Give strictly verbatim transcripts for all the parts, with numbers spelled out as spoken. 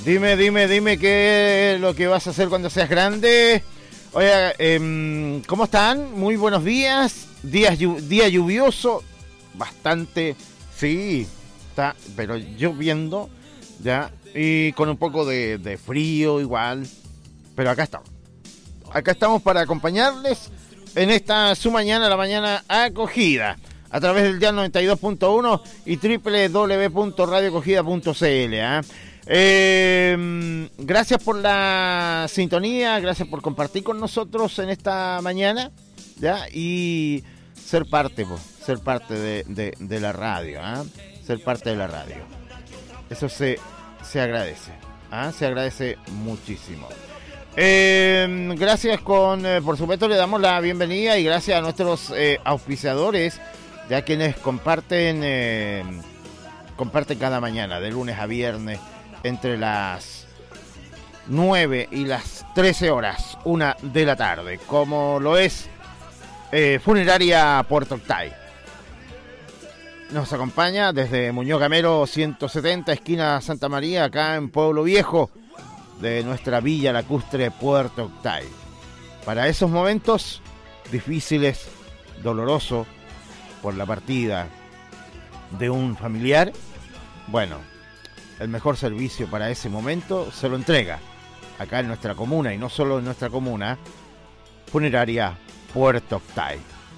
Dime, dime, dime qué es lo que vas a hacer cuando seas grande. Oye, eh, ¿cómo están? Muy buenos días. Días, día lluvioso, bastante, sí, está, pero lloviendo, ya, y con un poco de, de frío igual, pero acá estamos. Acá estamos para acompañarles en esta su mañana, la mañana acogida, a través del dial noventa y dos punto uno y doble u doble u doble u punto radio acogida punto c l. ¿eh? Eh, gracias por la sintonía, gracias por compartir con nosotros en esta mañana, ya, y ser parte, pues, ser parte de, de, de la radio, ¿eh? ser parte de la radio. Eso se, se agradece, ¿eh? se agradece muchísimo. Eh, gracias con, eh, por supuesto, le damos la bienvenida y gracias a nuestros eh, auspiciadores, ya quienes comparten, eh, comparten cada mañana, de lunes a viernes, entre las nueve y las trece horas, una de la tarde, como lo es eh, Funeraria Puerto Octay. Nos acompaña desde Muñoz Gamero ciento setenta, esquina Santa María, acá en Pueblo Viejo, de nuestra Villa Lacustre, Puerto Octay. Para esos momentos difíciles, dolorosos, por la partida de un familiar, bueno, el mejor servicio para ese momento se lo entrega acá en nuestra comuna, y no solo en nuestra comuna, Funeraria Puerto Octay.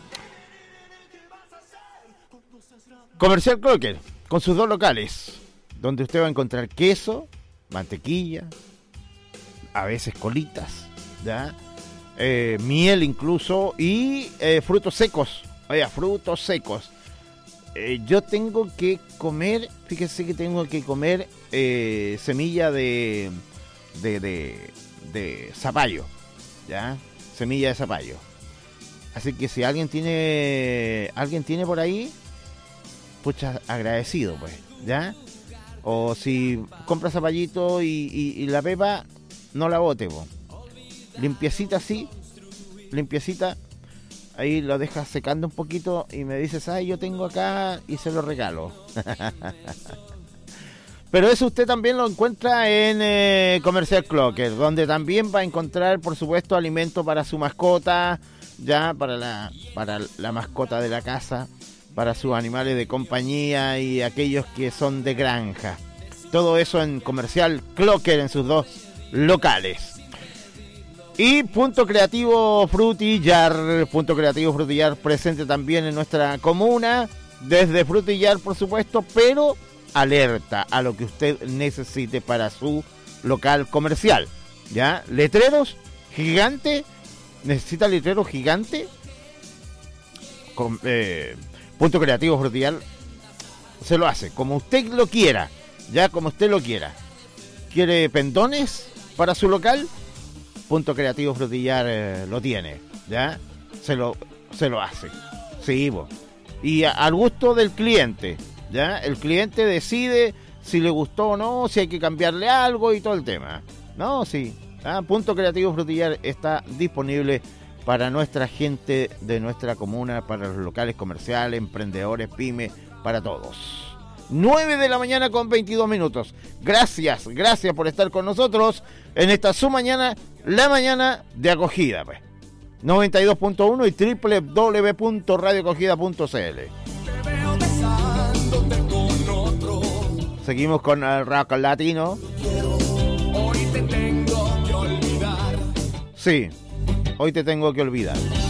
Comercial Clocker, con sus dos locales, donde usted va a encontrar queso, mantequilla, a veces colitas, ¿ya? Eh, miel incluso, y eh, frutos secos. Oiga, frutos secos. Eh, yo tengo que comer, fíjese que tengo que comer eh, semilla de, de, de, de zapallo, ¿ya? Semilla de zapallo. Así que si alguien tiene, alguien tiene por ahí, pucha, agradecido, pues, ¿ya? O si compra zapallito y, y, y la pepa, no la bote, po. Limpiecita así, limpiecita. Ahí lo dejas secando un poquito y me dices, ay, yo tengo acá, y se lo regalo. Pero eso usted también lo encuentra en eh, Comercial Clocker, donde también va a encontrar, por supuesto, alimento para su mascota, ya para la, para la mascota de la casa, para sus animales de compañía y aquellos que son de granja. Todo eso en Comercial Clocker, en sus dos locales. Y Punto Creativo Frutillar, Punto Creativo Frutillar presente también en nuestra comuna, desde Frutillar, por supuesto, pero alerta a lo que usted necesite para su local comercial, ¿ya? Letreros gigante, necesita letreros gigante, con, eh, Punto Creativo Frutillar se lo hace, como usted lo quiera, ya, como usted lo quiera. ¿Quiere pendones para su local? Punto Creativo Frutillar eh, lo tiene, ¿ya? Se lo, se lo hace. Sí, bo. Y a, al gusto del cliente, ¿ya? El cliente decide si le gustó o no, si hay que cambiarle algo y todo el tema. No, sí. ¿Ah? Punto Creativo Frutillar está disponible para nuestra gente de nuestra comuna, para los locales comerciales, emprendedores, pymes, para todos. nueve de la mañana con veintidós minutos. Gracias, gracias por estar con nosotros en esta su mañana, la mañana de acogida, pues. noventa y dos punto uno y doble u doble u doble u punto radio acogida punto c l. Seguimos con el rock latino. Hoy te tengo que olvidar. Sí, hoy te tengo que olvidar.